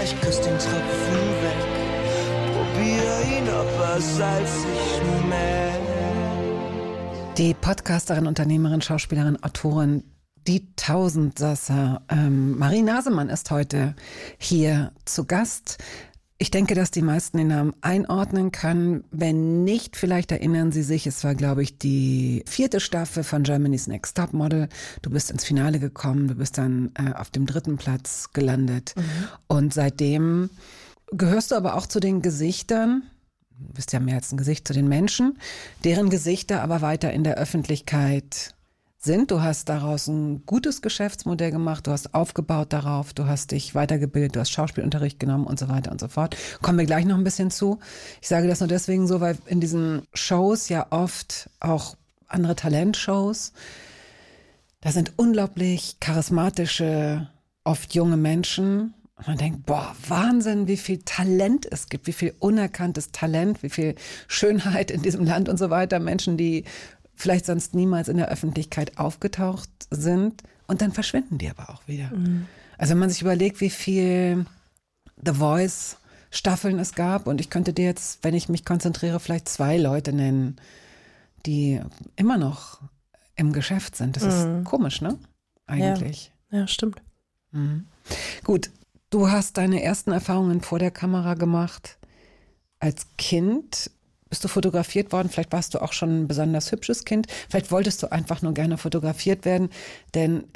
ich küss den Tropfen weg. Probier ihn, ob er salzig schmeckt. Die Podcasterin, Unternehmerin, Schauspielerin, Autorin, die Tausendsasser, Marie Nasemann ist heute hier zu Gast. Ich denke, dass die meisten den Namen einordnen können. Wenn nicht, vielleicht erinnern Sie sich, es war, glaube ich, die 4. Staffel von Germany's Next Topmodel. Du bist ins Finale gekommen, du bist dann auf dem 3. Platz gelandet. Und seitdem gehörst du aber auch zu den Gesichtern, du bist ja mehr als ein Gesicht, zu den Menschen, deren Gesichter aber weiter in der Öffentlichkeit sind. Du hast daraus ein gutes Geschäftsmodell gemacht, du hast aufgebaut darauf, du hast dich weitergebildet, du hast Schauspielunterricht genommen und so weiter und so fort. Kommen wir gleich noch ein bisschen zu. Ich sage das nur deswegen so, weil in diesen Shows ja oft auch andere Talentshows, da sind unglaublich charismatische, oft junge Menschen. Und man denkt, boah, Wahnsinn, wie viel Talent es gibt, wie viel unerkanntes Talent, wie viel Schönheit in diesem Land und so weiter. Menschen, die vielleicht sonst niemals in der Öffentlichkeit aufgetaucht sind. Und dann verschwinden die aber auch wieder. Also wenn man sich überlegt, wie viel The Voice Staffeln es gab, und ich könnte dir jetzt, wenn ich mich konzentriere, vielleicht 2 Leute nennen, die immer noch im Geschäft sind. Das ist komisch, ne? Eigentlich. Ja, stimmt. Gut, du hast deine ersten Erfahrungen vor der Kamera gemacht als Kind. Bist du fotografiert worden? Vielleicht warst du auch schon ein besonders hübsches Kind. Vielleicht wolltest du einfach nur gerne fotografiert werden. Denn